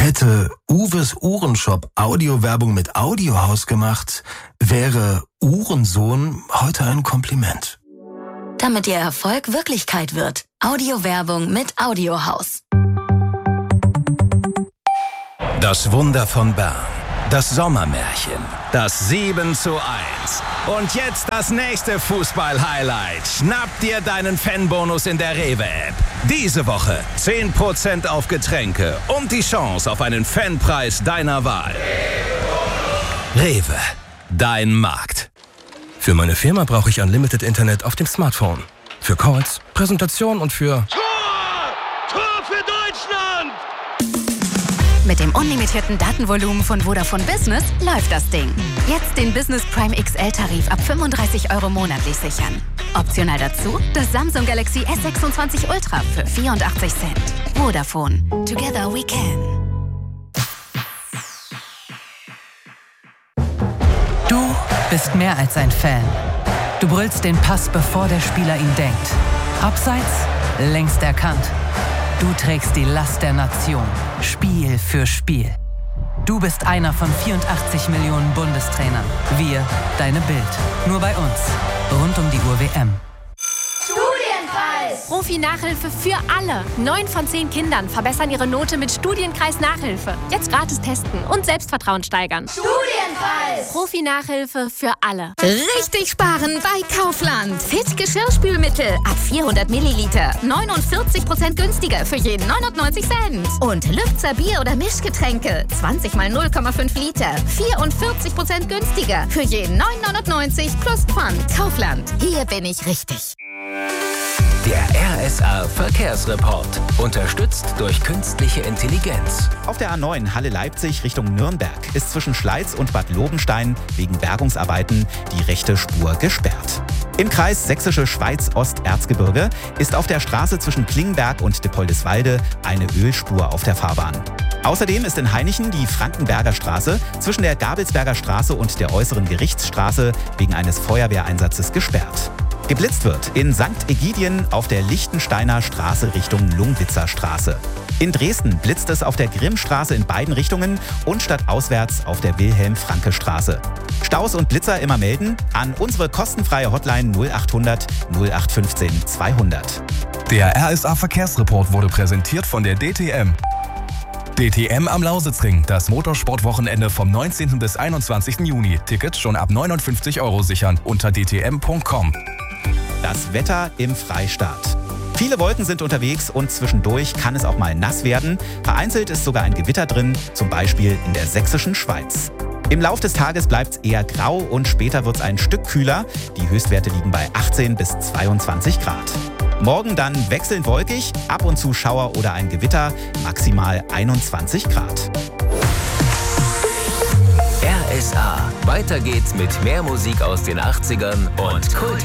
Hätte Uwes Uhrenshop Audiowerbung mit Audiohaus gemacht, wäre Uhrensohn heute ein Kompliment. Damit Ihr Erfolg Wirklichkeit wird. Audiowerbung mit Audiohaus. Das Wunder von Bern. Das Sommermärchen. Das 7:1. Und jetzt das nächste Fußball-Highlight. Schnapp dir deinen Fanbonus in der Rewe-App. Diese Woche 10% auf Getränke und die Chance auf einen Fanpreis deiner Wahl. Rewe. Dein Markt. Für meine Firma brauche ich Unlimited Internet auf dem Smartphone. Für Calls, Präsentation und für... Tor für Deutschland! Mit dem unlimitierten Datenvolumen von Vodafone Business läuft das Ding. Jetzt den Business Prime XL-Tarif ab 35 € monatlich sichern. Optional dazu das Samsung Galaxy S26 Ultra für 84 Cent. Vodafone. Together we can. Du bist mehr als ein Fan. Du brüllst den Pass, bevor der Spieler ihn denkt. Abseits, längst erkannt. Du trägst die Last der Nation, Spiel für Spiel. Du bist einer von 84 Millionen Bundestrainern. Wir, deine Bild. Nur bei uns. Rund um die Uhr WM. Studienkreis! Profi-Nachhilfe für alle. 9 von 10 Kindern verbessern ihre Note mit Studienkreis-Nachhilfe. Jetzt gratis testen und Selbstvertrauen steigern. Studienkreis! Profi-Nachhilfe für alle. Richtig sparen bei Kaufland. Fit Geschirrspülmittel ab 400 Milliliter. 49% günstiger für jeden 99 Cent. Und Lübzer Bier- oder Mischgetränke. 20 mal 0,5 Liter. 44% günstiger für jeden 9,99 plus Pfand. Kaufland. Hier bin ich richtig. Der RSA Verkehrsreport. Unterstützt durch künstliche Intelligenz. Auf der A9 Halle-Leipzig Richtung Nürnberg ist zwischen Schleiz und Bad Lobenstein wegen Bergungsarbeiten die rechte Spur gesperrt. Im Kreis Sächsische Schweiz-Ost-Erzgebirge ist auf der Straße zwischen Klingenberg und Dippoldiswalde eine Ölspur auf der Fahrbahn. Außerdem ist in Hainichen die Frankenberger Straße zwischen der Gabelsberger Straße und der Äußeren Gerichtsstraße wegen eines Feuerwehreinsatzes gesperrt. Geblitzt wird in St. Egidien auf der Lichtensteiner Straße Richtung Lungwitzer Straße. In Dresden blitzt es auf der Grimmstraße in beiden Richtungen und stadtauswärts auf der Wilhelm-Franke-Straße. Staus und Blitzer immer melden an unsere kostenfreie Hotline 0800 0815 200. Der RSA Verkehrsreport wurde präsentiert von der DTM. DTM am Lausitzring, das Motorsportwochenende vom 19. bis 21. Juni. Tickets schon ab 59 € sichern unter dtm.com. Das Wetter im Freistaat. Viele Wolken sind unterwegs und zwischendurch kann es auch mal nass werden. Vereinzelt ist sogar ein Gewitter drin, zum Beispiel in der sächsischen Schweiz. Im Lauf des Tages bleibt es eher grau und später wird es ein Stück kühler. Die Höchstwerte liegen bei 18 bis 22 Grad. Morgen dann wechselnd wolkig, ab und zu Schauer oder ein Gewitter, maximal 21 Grad. RSA. Weiter geht's mit mehr Musik aus den 80ern und Kult.